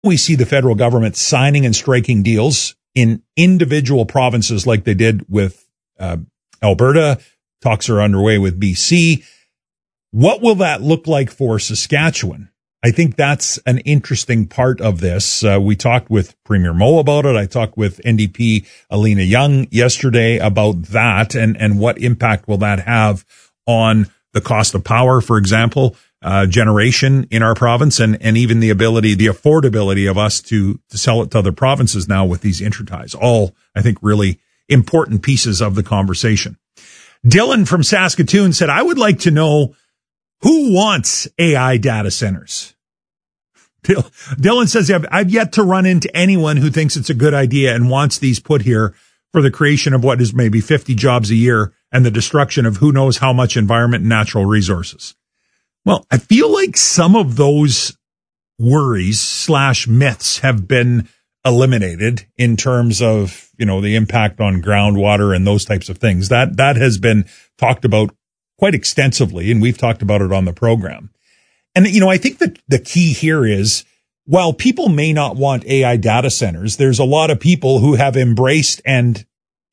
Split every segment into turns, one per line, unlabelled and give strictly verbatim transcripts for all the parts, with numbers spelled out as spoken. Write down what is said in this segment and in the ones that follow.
we see the federal government signing and striking deals in individual provinces like they did with uh, Alberta. Talks are underway with B C. What will that look like for Saskatchewan? I think that's an interesting part of this. Uh, we talked with Premier Moe about it. I talked with N D P Alina Young yesterday about that and, and what impact will that have on the cost of power, for example, uh, generation in our province, and, and even the ability, the affordability of us to, to sell it to other provinces now with these interties. All, I think, really important pieces of the conversation. Dylan from Saskatoon said, I would like to know who wants A I data centers. Dylan says, I've, I've yet to run into anyone who thinks it's a good idea and wants these put here for the creation of what is maybe fifty jobs a year and the destruction of who knows how much environment and natural resources. Well, I feel like some of those worries slash myths have been eliminated in terms of, you know, the impact on groundwater and those types of things. That, that has been talked about quite extensively, and we've talked about it on the program. And, you know, I think that the key here is, while people may not want A I data centers, there's a lot of people who have embraced and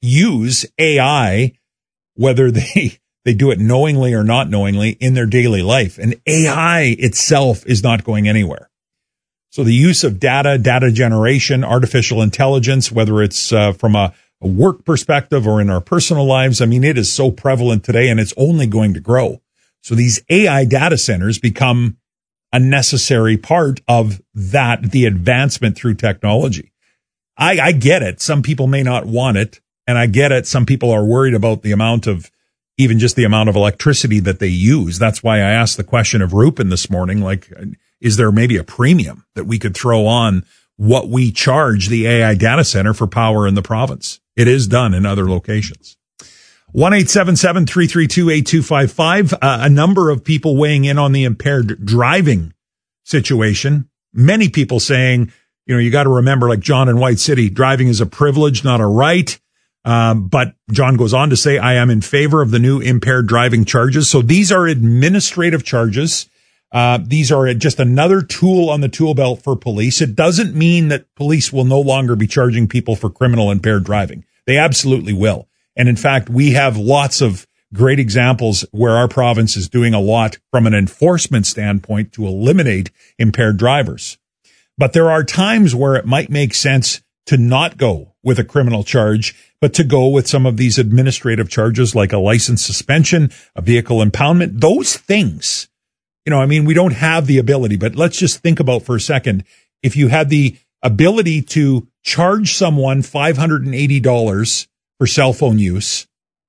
use A I, whether they, they do it knowingly or not knowingly, in their daily life. And A I itself is not going anywhere. So the use of data, data generation, artificial intelligence, whether it's uh, from a, a work perspective or in our personal lives, I mean, it is so prevalent today, and it's only going to grow. So these A I data centers become a necessary part of that, the advancement through technology. I, I get it. Some people may not want it, and I get it. Some people are worried about the amount of, even just the amount of electricity that they use. That's why I asked the question of Rupin this morning, like, is there maybe a premium that we could throw on what we charge the A I data center for power in the province? It is done in other locations. one eight seven seven, three three two, eight two five five. Uh, a number of people weighing in on the impaired driving situation. Many people saying, you know, you got to remember, like John in White City, driving is a privilege, not a right. Um, but John goes on to say, I am in favor of the new impaired driving charges. So these are administrative charges. Uh, these are just another tool on the tool belt for police. It doesn't mean that police will no longer be charging people for criminal impaired driving. They absolutely will. And in fact, we have lots of great examples where our province is doing a lot from an enforcement standpoint to eliminate impaired drivers. But there are times where it might make sense to not go with a criminal charge, but to go with some of these administrative charges like a license suspension, a vehicle impoundment, those things. You know, I mean, we don't have the ability, but let's just think about for a second. If you had the ability to charge someone five hundred eighty dollars for cell phone use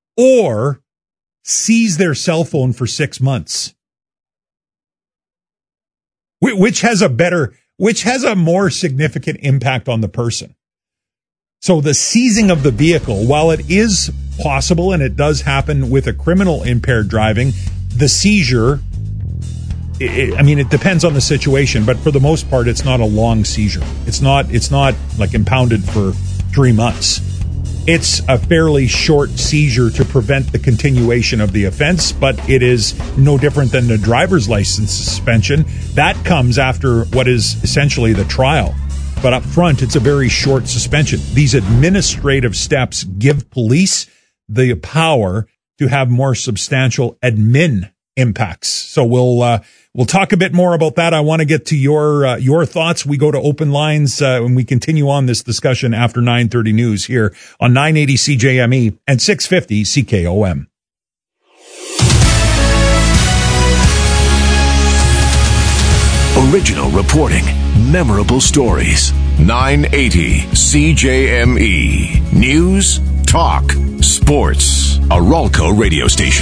or seize their cell phone for six months, which has a better, which has a more significant impact on the person. So the seizing of the vehicle, while it is possible and it does happen with a criminal impaired driving, the seizure, It, I mean, it depends on the situation, but for the most part, it's not a long seizure. It's not, it's not like impounded for three months. It's a fairly short seizure to prevent the continuation of the offense, but it is no different than the driver's license suspension. That comes after what is essentially the trial. But up front, it's a very short suspension. These administrative steps give police the power to have more substantial admin impacts. So we'll uh, we'll talk a bit more about that. I want to get to your uh, your thoughts. We go to open lines uh, and we continue on this discussion after nine thirty news here on nine eighty C J M E and six fifty C K O M.
Original reporting, memorable stories. nine eighty C J M E News, Talk, Sports. A Ralco radio station.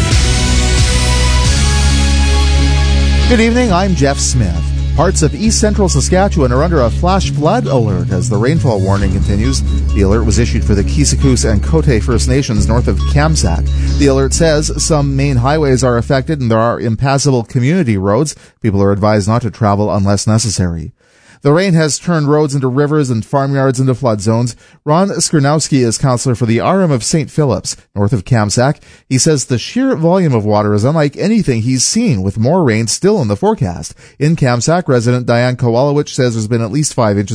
Good evening, I'm Jeff Smith. Parts of east central Saskatchewan are under a flash flood alert as the rainfall warning continues. The alert was issued for the Kisakus and Cote First Nations north of Kamsack. The alert says some main highways are affected and there are impassable community roads. People are advised not to travel unless necessary. The rain has turned roads into rivers and farmyards into flood zones. Ron Skernowski is councillor for the R M of Saint Phillips, north of Kamsack. He says the sheer volume of water is unlike anything he's seen, with more rain still in the forecast. In Kamsack, resident Diane Kowalowicz says there's been at least five inches